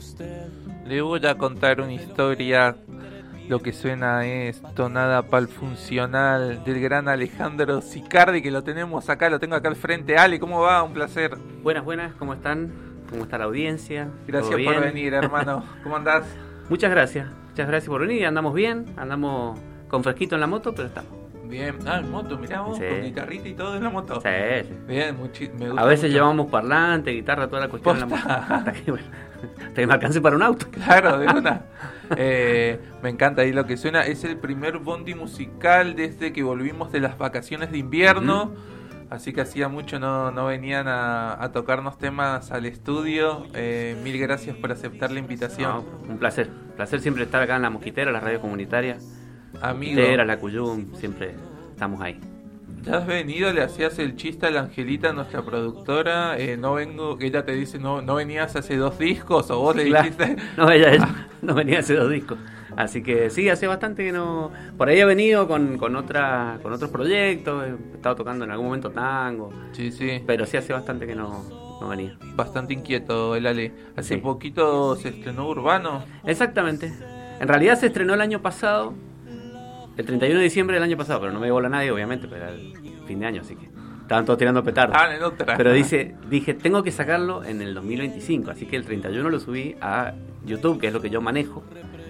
Le voy a contar una historia. Lo que suena es Tonada Pal Funcional del gran Alejandro Sicardi, que lo tenemos acá, lo tengo acá al frente. Ale, ¿cómo va? Un placer. Buenas, ¿cómo están? ¿Cómo está la audiencia? Gracias por venir, hermano. ¿Cómo andás? Muchas gracias por venir. Andamos bien, andamos con fresquito en la moto, pero estamos. Bien, en moto, mirá vos, sí. Con guitarrita y todo en la moto. Sí. Bien, me gusta. A veces mucho. llevamos parlante, guitarra, toda la cuestión en la moto. Hasta que me alcance para un auto. Claro, de una. Me encanta ahí lo que suena. Es el primer bondi musical desde que volvimos de las vacaciones de invierno. Así que hacía mucho no venían a tocarnos temas al estudio. Mil gracias por aceptar la invitación. No, un placer siempre estar acá en La Mosquitera, la radio comunitaria. Amigo. Mosquitera, La Cuyum, siempre estamos ahí. Ya has venido, le hacías el chiste a la Angelita, nuestra productora. No vengo, que ella te dice, no venías hace 2 discos, o vos le dijiste. No, ella no venía hace 2 discos. Así que sí, hace bastante que no. Por ahí he venido con otros proyectos, he estado tocando en algún momento tango. Sí. Pero sí hace bastante que no venía. Bastante inquieto el Ale. Hace Sí. poquito se estrenó Urbano. Exactamente. En realidad se estrenó el año pasado, el 31 de diciembre del año pasado, pero no me bola nadie, obviamente, pero era el fin de año, así que estaban todos tirando petardos. En otra. Pero dije, tengo que sacarlo en el 2025, así que el 31 lo subí a YouTube, que es lo que yo manejo.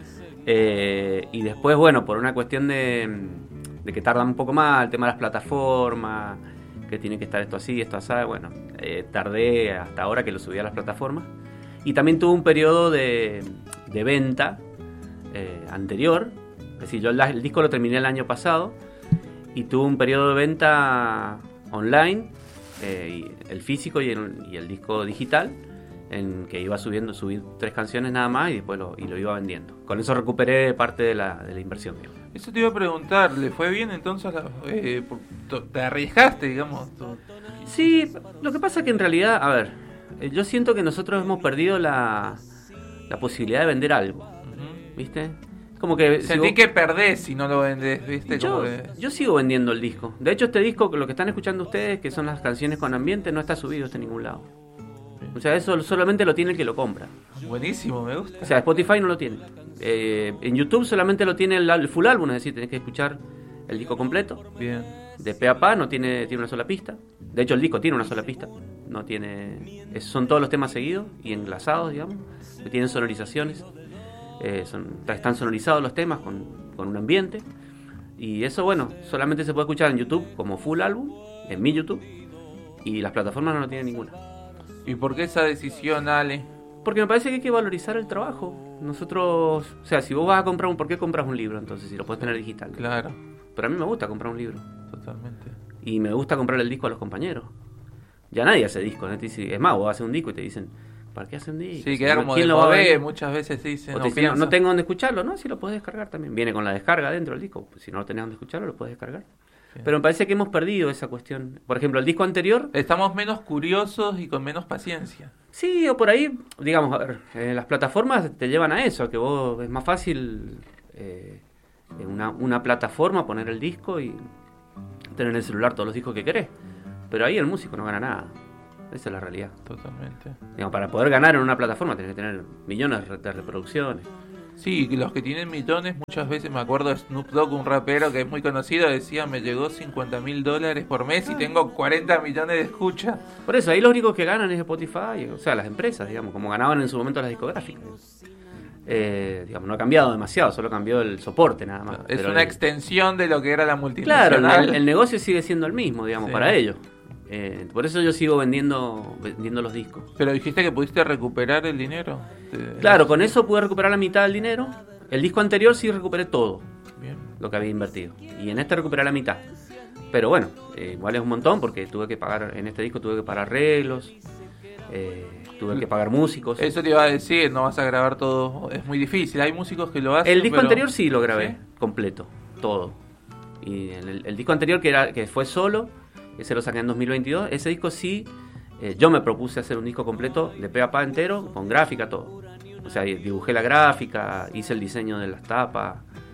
Y después, bueno, por una cuestión de que tardan un poco más, el tema de las plataformas, que tiene que estar esto así, esto así, bueno, tardé hasta ahora que lo subí a las plataformas. Y también tuve un periodo de venta anterior, es decir, yo el disco lo terminé el año pasado y tuve un periodo de venta online, el físico y el disco digital, en que iba subir 3 canciones nada más y después lo iba vendiendo. Con eso recuperé parte de la inversión, digamos. Eso te iba a preguntar, ¿le fue bien entonces? ¿Te arriesgaste, digamos? Sí, lo que pasa es que en realidad, a ver, yo siento que nosotros hemos perdido la posibilidad de vender algo, ¿viste? Como que Sentí que perdés si no lo vendés, ¿viste? Yo sigo vendiendo el disco. De hecho, este disco, lo que están escuchando ustedes, que son las canciones con ambiente, no está subido en ningún lado. O sea, eso solamente lo tiene el que lo compra. Buenísimo, me gusta. O sea, Spotify no lo tiene. En YouTube solamente lo tiene el full álbum, es decir, tenés que escuchar el disco completo. Bien. De pe a pa tiene una sola pista. De hecho, el disco tiene una sola pista. No tiene. Son todos los temas seguidos y enlazados, digamos. Que tienen sonorizaciones. Están sonorizados los temas con un ambiente. Y eso, bueno, solamente se puede escuchar en YouTube como full álbum, en mi YouTube. Y las plataformas no lo tienen ninguna. ¿Y por qué esa decisión, Ale? Porque me parece que hay que valorizar el trabajo. Nosotros, o sea, si vos vas a comprar ¿por qué compras un libro entonces si lo puedes tener digital? Claro. Pero a mí me gusta comprar un libro. Totalmente. Y me gusta comprar el disco a los compañeros. Ya nadie hace disco, ¿no? Es más, vos haces un disco y te dicen, ¿para qué hacen disco? Sí, queda como ¿quién de lo va a poder, ver? muchas veces dicen. O te dicen, no tengo dónde escucharlo, ¿no? Si lo puedes descargar también. Viene con la descarga dentro del disco. Si no lo tenés dónde escucharlo, lo puedes descargar. Bien. Pero me parece que hemos perdido esa cuestión. Por ejemplo, el disco anterior... Estamos menos curiosos y con menos paciencia. Sí, o por ahí, digamos, a ver, las plataformas te llevan a eso, a que vos es más fácil en una plataforma poner el disco y tener en el celular todos los discos que querés. Pero ahí el músico no gana nada. Esa es la realidad. Totalmente. Digamos, para poder ganar en una plataforma tenés que tener millones de reproducciones. Sí, los que tienen millones, muchas veces me acuerdo de Snoop Dogg, un rapero que es muy conocido, decía, me llegó $50,000 por mes y tengo 40 millones de escuchas. Por eso, ahí los únicos que ganan es Spotify, o sea, las empresas, digamos, como ganaban en su momento las discográficas. Digamos, no ha cambiado demasiado, solo cambió el soporte nada más. Es pero una extensión de lo que era la multinacional. Claro, el negocio sigue siendo el mismo, digamos, sí, para ellos. Por eso yo sigo vendiendo los discos. Pero dijiste que pudiste recuperar el dinero. Claro, con eso pude recuperar la mitad del dinero. El disco anterior sí recuperé todo. Bien. Lo que había invertido. Y en este recuperé la mitad. Pero bueno, igual es un montón porque tuve que pagar, en este disco tuve que pagar arreglos, tuve que pagar músicos. Eso te iba a decir, no vas a grabar todo, es muy difícil. Hay músicos que lo hacen. El disco anterior sí lo grabé, ¿sí? Completo, todo. Y el disco anterior que fue solo, ese lo saqué en 2022, ese disco sí, yo me propuse hacer un disco completo de pe a pa entero, con gráfica, todo. O sea, dibujé la gráfica, hice el diseño de las tapas,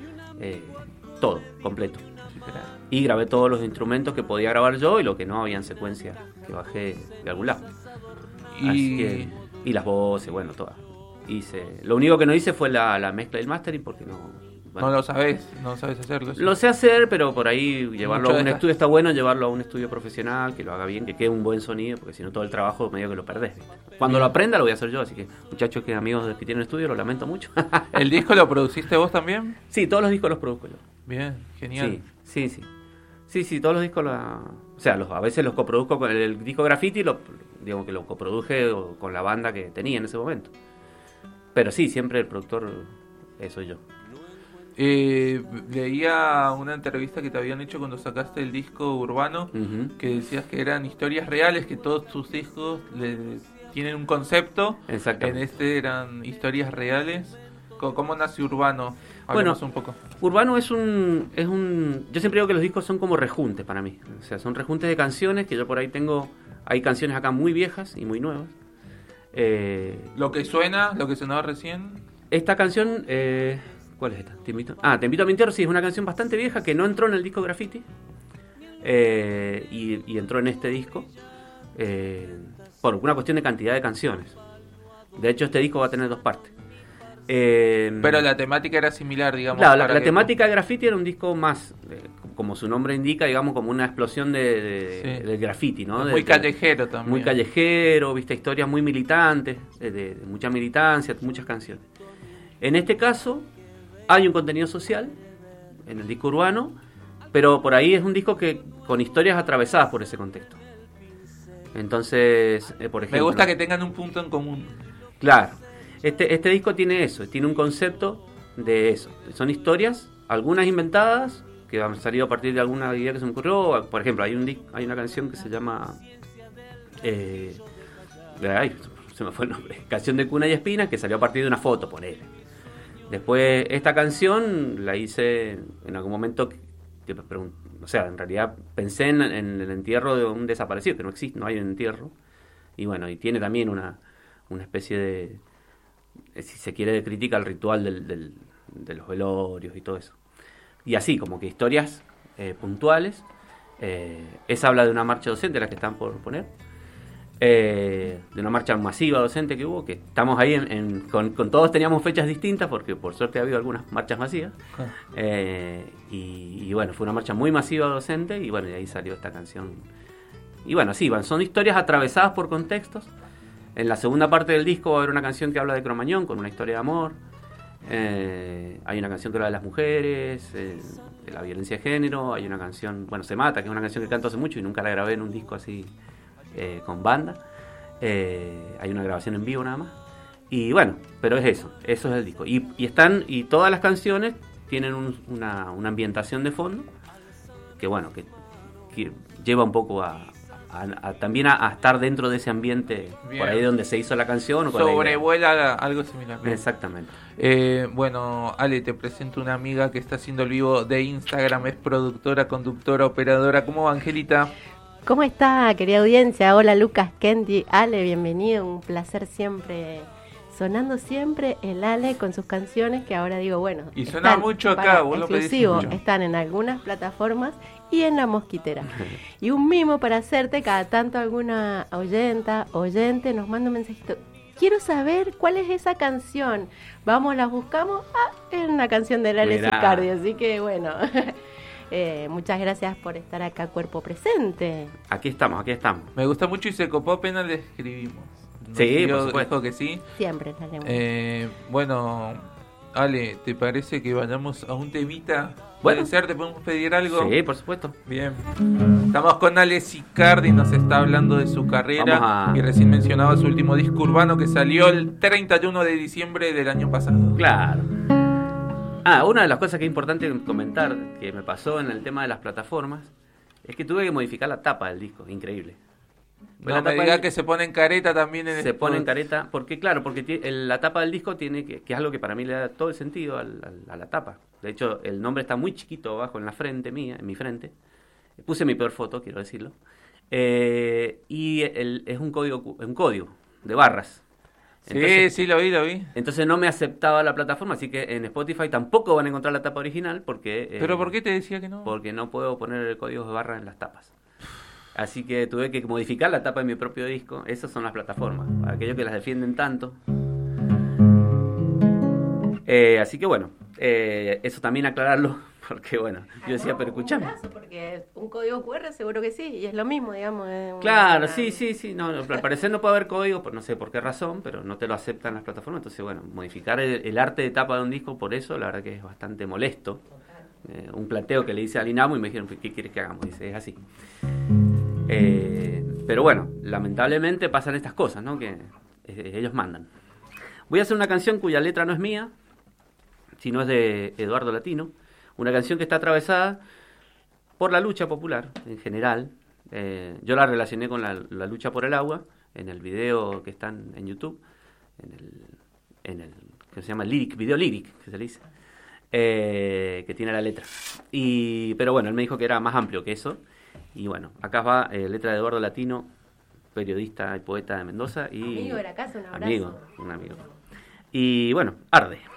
todo, completo. Y grabé todos los instrumentos que podía grabar yo y lo que no había en secuencia, que bajé de algún lado. Y las voces, bueno, todas. hice. Lo único que no hice fue la mezcla y el mastering porque no... Bueno, No lo sabes hacerlo. lo sé hacer, pero por ahí llevarlo Mucho a un de estudio está bueno, llevarlo a un estudio profesional, que lo haga bien, que quede un buen sonido, porque si no todo el trabajo medio que lo perdés, ¿viste? Cuando lo aprenda lo voy a hacer yo, así que muchachos amigos que tienen estudio, lo lamento mucho. ¿El disco lo produciste vos también? Sí, todos los discos los produzco yo. Bien, genial. Sí, todos los discos, o sea, a veces los coproduzco con el disco Graffiti, digamos que lo coproduje con la banda que tenía en ese momento. Pero sí, siempre el productor soy yo. Leía una entrevista que te habían hecho cuando sacaste el disco Urbano, que decías que eran historias reales, que todos tus discos tienen un concepto. Exactamente. En este eran historias reales. ¿Cómo nace Urbano? Hablemos un poco. Urbano es un... Yo siempre digo que los discos son como rejuntes para mí. O sea, son rejuntes de canciones que yo por ahí tengo... Hay canciones acá muy viejas y muy nuevas. Lo que sonaba recién. Esta canción... ¿cuál es esta? Te invito a mi entierro, sí, es una canción bastante vieja que no entró en el disco Graffiti y entró en este disco por una cuestión de cantidad de canciones. De hecho, este disco va a tener 2 partes. Pero la temática era similar, digamos. Claro, la temática de Graffiti era un disco más, como su nombre indica, digamos, como una explosión del graffiti, ¿no? Muy callejero también. Muy callejero, viste, historias muy militantes, de mucha militancia, muchas canciones. En este caso... hay un contenido social en el disco Urbano, pero por ahí es un disco que con historias atravesadas por ese contexto. Entonces, por ejemplo... Me gusta que tengan un punto en común. Claro. Este disco tiene eso, tiene un concepto de eso. Son historias, algunas inventadas, que han salido a partir de alguna idea que se me ocurrió. Por ejemplo, hay una canción que se llama... se me fue el nombre. Canción de Cuna y Espinas, que salió a partir de una foto, ponele. Después, esta canción la hice en algún momento, o sea, en realidad pensé en el entierro de un desaparecido, que no existe, no hay un entierro. Y bueno, y tiene también una especie de, si se quiere, de crítica al ritual de los velorios y todo eso. Y así, como que historias puntuales. Esa habla de una marcha docente, la que están por poner. De una marcha masiva docente que hubo, que estamos ahí con todos teníamos fechas distintas porque por suerte ha habido algunas marchas masivas. Y bueno, fue una marcha muy masiva docente y bueno, de ahí salió esta canción. Y bueno, sí, son historias atravesadas por contextos. En la segunda parte del disco va a haber una canción que habla de Cromañón con una historia de amor. Hay una canción que habla de las mujeres, de la violencia de género. Hay una canción, bueno, Se Mata, que es una canción que canto hace mucho y nunca la grabé en un disco así con banda. Hay una grabación en vivo nada más. Y bueno, pero es eso es el disco. Y todas las canciones tienen una ambientación de fondo que bueno, que lleva un poco también a estar dentro de ese ambiente. Bien. Por ahí donde se hizo la canción. Sobrevuela algo similar. Bien. Exactamente. Bueno, Ale, te presento una amiga que está haciendo el vivo de Instagram, es productora, conductora, operadora. ¿Cómo va, Angelita? ¿Cómo está, querida audiencia? Hola, Lucas, Kenty, Ale, bienvenido. Un placer siempre, sonando siempre el Ale con sus canciones, que ahora digo, bueno, y suena mucho acá, vos lo pedís mucho. Están en algunas plataformas y en La Mosquitera. Y un mimo para hacerte, cada tanto alguna oyente nos manda un mensajito. Quiero saber cuál es esa canción. Vamos, las buscamos. Es una canción de Ale Sicardi, así que bueno... muchas gracias por estar acá, cuerpo presente. Aquí estamos. Me gusta mucho y se copó apenas le escribimos. Sí, por supuesto. Dijo que sí. Siempre la leemos. Bueno, Ale, ¿te parece que vayamos a un temita? Bueno. ¿Puede ser? ¿Te podemos pedir algo? Sí, por supuesto. Bien. Estamos con Ale Sicardi, nos está hablando de su carrera y recién mencionaba su último disco Urbano que salió el 31 de diciembre del año pasado. Claro. Una de las cosas que es importante comentar que me pasó en el tema de las plataformas es que tuve que modificar la tapa del disco, increíble. No me diga que se pone en careta también en se pone en careta, porque la tapa del disco tiene que es algo que para mí le da todo el sentido a la tapa. De hecho, el nombre está muy chiquito abajo en la frente mía, en mi frente. Puse mi peor foto, quiero decirlo. Y es un código de barras. Entonces, sí, lo vi. Entonces no me aceptaba la plataforma, así que en Spotify tampoco van a encontrar la tapa original porque... ¿Pero por qué te decía que no? Porque no puedo poner el código de barra en las tapas. Así que tuve que modificar la tapa de mi propio disco. Esas son las plataformas, para aquellos que las defienden tanto. Así que bueno, eso también aclararlo, porque bueno, yo decía, pero escuchame. Porque un código QR seguro que sí, y es lo mismo, digamos. Claro, sí, no, al parecer no puede haber código, no sé por qué razón, pero no te lo aceptan las plataformas, entonces bueno, modificar el arte de tapa de un disco por eso, la verdad que es bastante molesto. Un planteo que le hice al INAMU y me dijeron, ¿qué quieres que hagamos? Dice, es así. Pero bueno, lamentablemente pasan estas cosas, ¿no? Que ellos mandan. Voy a hacer una canción cuya letra no es mía, sino es de Eduardo Latino. Una canción que está atravesada por la lucha popular en general. Yo la relacioné con la lucha por el agua en el video que está en YouTube, en el que se llama video lyric, que se le dice, que tiene la letra. Pero bueno, él me dijo que era más amplio que eso. Y bueno, acá va letra de Eduardo Latino, periodista y poeta de Mendoza. Y amigo de la casa, un abrazo. Un amigo. Y bueno, arde.